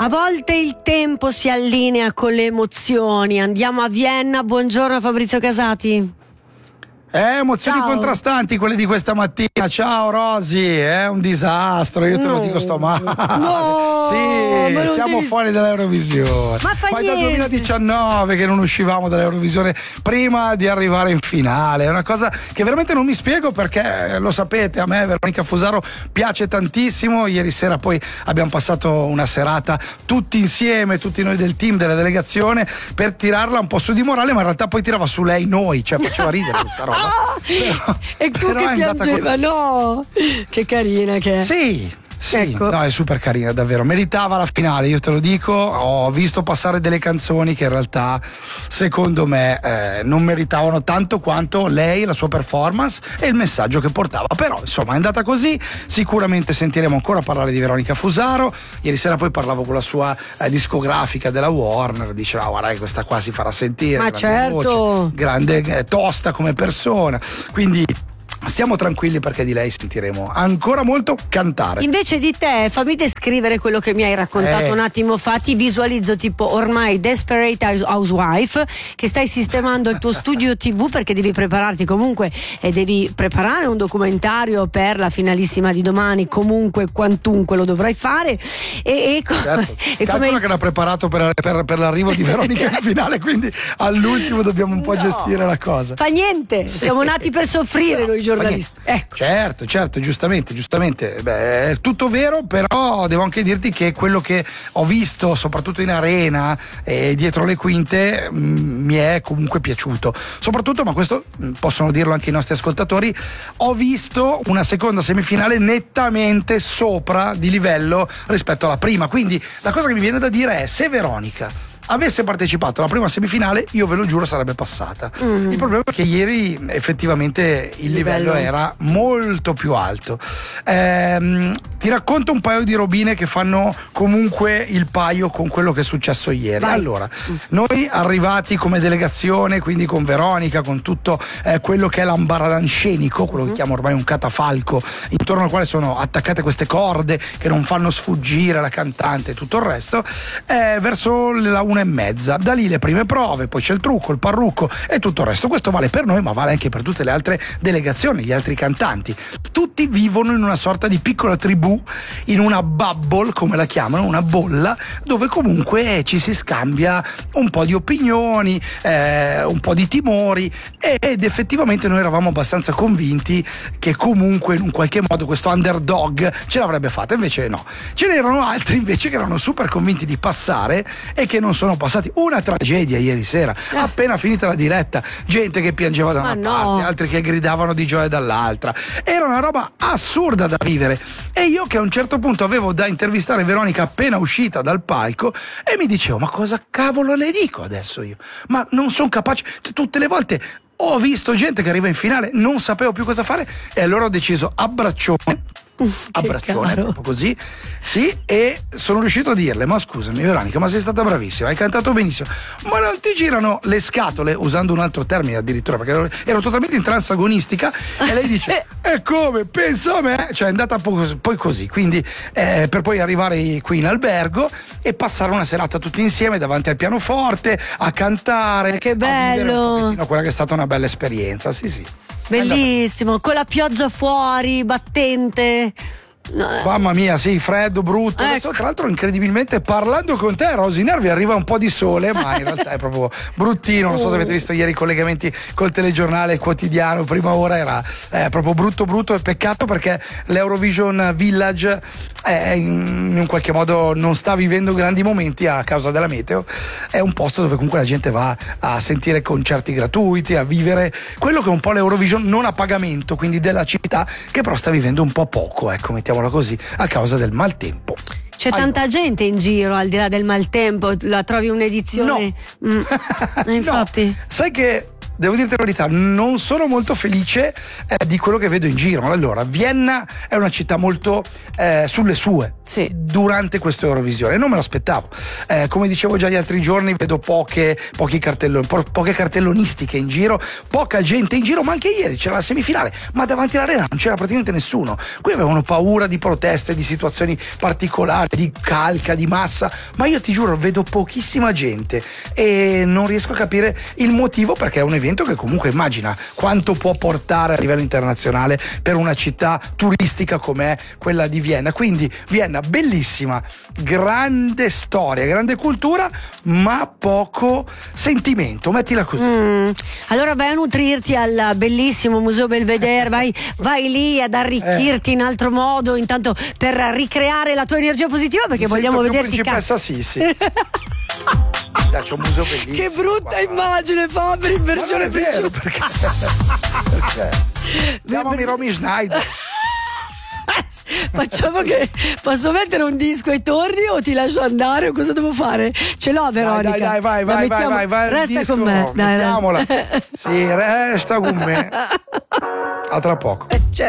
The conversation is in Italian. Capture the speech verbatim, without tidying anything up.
A volte il tempo si allinea con le emozioni. Andiamo a Vienna. Buongiorno Fabrizio Casati. Eh, emozioni Ciao. Contrastanti quelle di questa mattina. Ciao Rosy, è un disastro, io te No. lo dico, sto male. No, sì, ma non siamo devi- fuori dall'Eurovisione. Ma fa Poi dal niente. duemiladiciannove che non uscivamo dall'Eurovisione prima di arrivare in finale. È una cosa che veramente non mi spiego, perché lo sapete, a me Veronica Fusaro piace tantissimo. Ieri sera poi abbiamo passato una serata tutti insieme, tutti noi del team, della delegazione, per tirarla un po' su di morale, ma in realtà poi tirava su lei noi, cioè faceva ridere questa roba. Però- E tu però che è andata piangeva, così. no? Che carina che è. Sì, sì, Ecco. no, è super carina, davvero. Meritava la finale, io te lo dico. Ho visto passare delle canzoni che in realtà, secondo me, eh, non meritavano tanto quanto lei, la sua performance e il messaggio che portava. Però, insomma, è andata così. Sicuramente sentiremo ancora parlare di Veronica Fusaro. Ieri sera poi parlavo con la sua eh, discografica della Warner. Diceva, ah, guarda, che questa qua si farà sentire. Ma grande certo. voce, grande, eh, tosta come persona. Quindi stiamo tranquilli, perché di lei sentiremo ancora molto cantare. Invece di te, fammi descrivere quello che mi hai raccontato Eh. un attimo fa. Ti visualizzo tipo ormai Desperate Housewife che stai sistemando il tuo studio tivù, perché devi prepararti comunque e devi preparare un documentario per la finalissima di domani, comunque quantunque lo dovrai fare e, e, co- Certo. e Calcola come che l'ha preparato per, per- per l'arrivo di Veronica in finale, quindi all'ultimo dobbiamo un po' No. gestire la cosa. fa niente, siamo nati per soffrire noi giornalisti. Ecco. Certo, certo, giustamente, giustamente. Beh, è tutto vero, però devo anche dirti che quello che ho visto, soprattutto in arena e dietro le quinte, mh, mi è comunque piaciuto. Soprattutto, ma questo mh, possono dirlo anche i nostri ascoltatori, ho visto una seconda semifinale nettamente sopra di livello rispetto alla prima. Quindi la cosa che mi viene da dire è: se Veronica avesse partecipato alla prima semifinale, io ve lo giuro sarebbe passata. Mm. Il problema è che ieri effettivamente il livello, Livello. era molto più alto. Ehm, ti racconto un paio di robine che fanno comunque il paio con quello che è successo ieri. Vai. Allora, noi arrivati come delegazione, quindi con Veronica, con tutto eh, quello che è l'ambaradan scenico, quello che chiamo ormai un catafalco, intorno al quale sono attaccate queste corde che non fanno sfuggire la cantante e tutto il resto, eh, verso la una e mezza. Da lì le prime prove, poi c'è il trucco, il parrucco e tutto il resto. Questo vale per noi, ma vale anche per tutte le altre delegazioni, gli altri cantanti. Tutti vivono in una sorta di piccola tribù, in una bubble, come la chiamano, una bolla, dove comunque ci si scambia un po' di opinioni, eh, un po' di timori, ed effettivamente noi eravamo abbastanza convinti che comunque in un qualche modo questo underdog ce l'avrebbe fatta. Invece no, ce n'erano altri invece che erano super convinti di passare e che non sono passati. Una tragedia ieri sera, appena finita la diretta, gente che piangeva da Ma una no. parte, altri che gridavano di gioia dall'altra. Era una roba assurda da vivere, e io che a un certo punto avevo da intervistare Veronica appena uscita dal palco e mi dicevo: ma cosa cavolo le dico adesso io? Ma non sono capace. T- tutte le volte ho visto gente che arriva in finale, non sapevo più cosa fare, e allora ho deciso abbraccione abbraccione, caro. proprio così, sì, e sono riuscito a dirle: ma scusami Veronica, ma sei stata bravissima, hai cantato benissimo, ma non ti girano le scatole, usando un altro termine addirittura, perché ero, ero totalmente in trance agonistica, e lei dice: e come, pensa a me, cioè è andata po- poi così, quindi eh, per poi arrivare qui in albergo e passare una serata tutti insieme davanti al pianoforte a cantare, Che a vivere un bello. pochettino quella che è stata una bella esperienza. Sì, sì. Bellissimo, con la pioggia fuori, battente. No, Mamma mia, sì, freddo, brutto. Adesso, Ecco. tra l'altro, incredibilmente, parlando con te, Rosy Nervi, arriva un po' di sole, ma in realtà è proprio bruttino. Non so se avete visto ieri i collegamenti col telegiornale quotidiano, prima ora era eh, proprio brutto, brutto. E peccato, perché l'Eurovision Village è in, in un qualche modo non sta vivendo grandi momenti a causa della meteo. È un posto dove comunque la gente va a sentire concerti gratuiti, a vivere quello che è un po' l'Eurovision non a pagamento, quindi della città, che però sta vivendo un po' poco, ecco, mettiamola così, a causa del maltempo. c'è tanta gente in giro, al di là del maltempo, la trovi un'edizione. No. Mm. Infatti. No. Sai che devo dirti la verità, non sono molto felice eh, di quello che vedo in giro. Allora, Vienna è una città molto eh, sulle sue sì. durante questa Eurovisione, non me l'aspettavo. Eh, come dicevo già gli altri giorni, vedo poche, pochi cartelloni, po- poche cartellonistiche in giro, poca gente in giro, ma anche ieri c'era la semifinale, ma davanti all'arena non c'era praticamente nessuno. Qui avevano paura di proteste, di situazioni particolari, di calca, di massa, ma io ti giuro, vedo pochissima gente e non riesco a capire il motivo, perché è un evento che comunque immagina quanto può portare a livello internazionale per una città turistica come quella di Vienna. Quindi Vienna bellissima, grande storia, grande cultura, ma poco sentimento, mettila così. Mm. Allora vai a nutrirti al bellissimo Museo Belvedere, vai, vai lì ad arricchirti eh. in altro modo, intanto per ricreare la tua energia positiva, perché Mi vogliamo sento più vederti principessa Sissi. Dai, c'è un museo bellissimo. Che brutta qua. Immagine, Fabri, in versione vero, perché, perché? Chiamami Romy Schneider. Facciamo che posso mettere un disco e torni, o ti lascio andare, o cosa devo fare? Ce l'ho, Veronica. Dai, dai, vai, vai, mettiamo... vai, vai, vai. Resta disco, con me. Dai, mettiamola. Sì, resta con me. A tra poco.